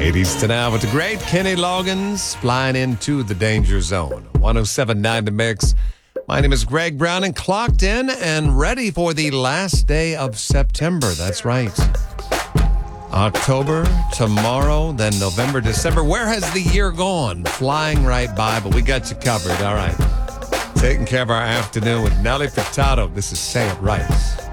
80s to now with the great Kenny Loggins flying into the danger zone. 107.9 The Mix. My name is Greg Brown and clocked in and ready for the last day of September. That's right. October, tomorrow, then November, December. Where has the year gone? Flying right by, but we got you covered. All right. Taking care of our afternoon with Nelly Furtado. This is Say It Right.